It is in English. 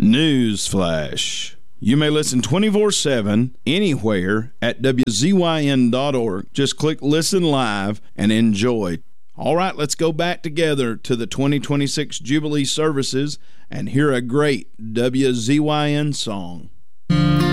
Newsflash. You may listen 24/7 anywhere at WZYN.org. Just click Listen Live and enjoy. All right, let's go back together to the 2026 Jubilee services and hear a great WZYN song.